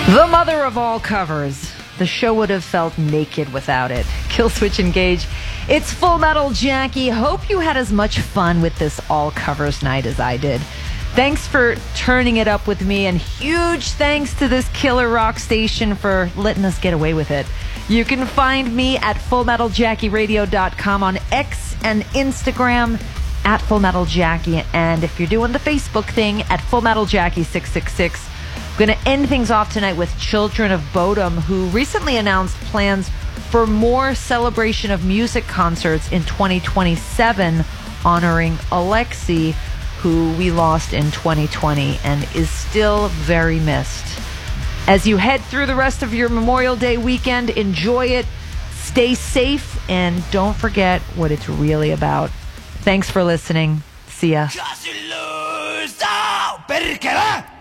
The mother of all covers. The show would have felt naked without it. Killswitch Engage. It's Full Metal Jackie. Hope you had as much fun with this all covers night as I did. Thanks for turning it up with me, and huge thanks to this killer rock station for letting us get away with it. You can find me at FullMetalJackieRadio.com, on X and Instagram at FullMetalJackie, and if you're doing the Facebook thing, at FullMetalJackie666. I'm going to end things off tonight with Children of Bodom, who recently announced plans for more Celebration of Music concerts in 2027, honoring Alexi, who we lost in 2020 and is still very missed. As you head through the rest of your Memorial Day weekend, enjoy it, stay safe, and don't forget what it's really about. Thanks for listening. See ya.